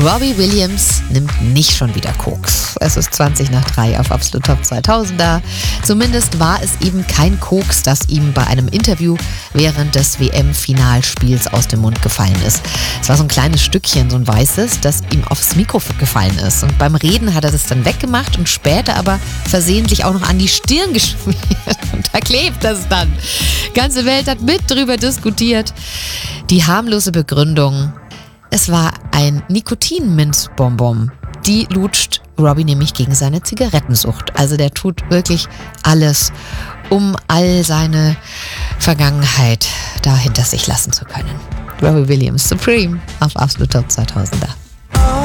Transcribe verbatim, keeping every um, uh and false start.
Robbie Williams nimmt nicht schon wieder Koks. Es ist zwanzig nach drei auf Absolut Top zweitausender. Zumindest war es eben kein Koks, das ihm bei einem Interview während des W M-Finalspiels aus dem Mund gefallen ist. Es war so ein kleines Stückchen, so ein weißes, das ihm aufs Mikrofon gefallen ist. Und beim Reden hat er das dann weggemacht und später aber versehentlich auch noch an die Stirn geschmiert. Und da klebt das dann. Die ganze Welt hat mit drüber diskutiert. Die harmlose Begründung: Es war ein Nikotin-Minzbonbon. Die lutscht Robbie nämlich gegen seine Zigarettensucht. Also der tut wirklich alles, um all seine Vergangenheit da hinter sich lassen zu können. Robbie Williams, Supreme auf Absolut Top zweitausender.